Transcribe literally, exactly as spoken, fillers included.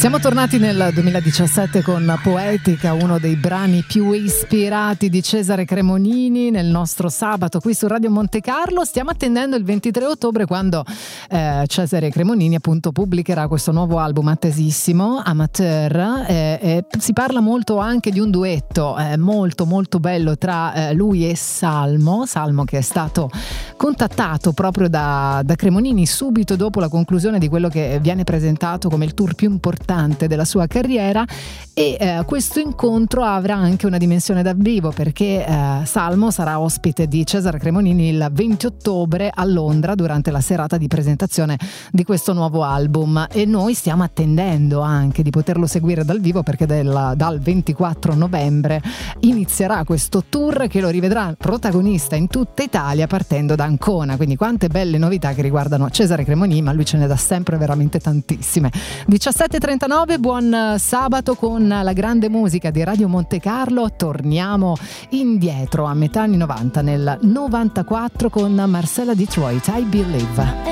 Siamo tornati nel duemiladiciassette con Poetica, uno dei brani più ispirati di Cesare Cremonini, nel nostro sabato qui su Radio Monte Carlo. Stiamo attendendo il ventitré ottobre, quando eh, Cesare Cremonini appunto pubblicherà questo nuovo album attesissimo, Amateur. Eh, eh, si parla molto anche di un duetto eh, molto molto bello tra eh, lui e Salmo, Salmo che è stato contattato proprio da, da Cremonini subito dopo la conclusione di quello che viene presentato come il tour più importante della sua carriera, e eh, questo incontro avrà anche una dimensione dal vivo, perché eh, Salmo sarà ospite di Cesare Cremonini il venti ottobre a Londra durante la serata di presentazione di questo nuovo album, e noi stiamo attendendo anche di poterlo seguire dal vivo, perché del, dal ventiquattro novembre inizierà questo tour che lo rivedrà protagonista in tutta Italia partendo da Ancona. Quindi quante belle novità che riguardano Cesare Cremonini, ma lui ce ne dà sempre veramente tantissime. diciassette e trentanove, buon sabato con la grande musica di Radio Monte Carlo. Torniamo indietro a metà anni novanta, nel novantaquattro, con Marcella Detroit, I Believe.